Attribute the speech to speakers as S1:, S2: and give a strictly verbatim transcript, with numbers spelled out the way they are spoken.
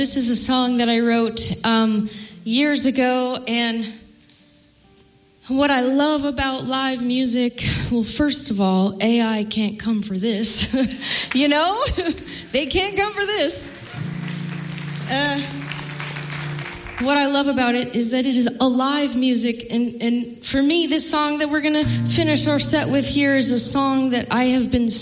S1: This is a song that I wrote um, years ago, and what I love about live music, well, first of all, A I can't come for this. You know? They can't come for this. Uh, what I love about it is that it is alive music, and, and for me, this song that we're going to finish our set with here is a song that I have been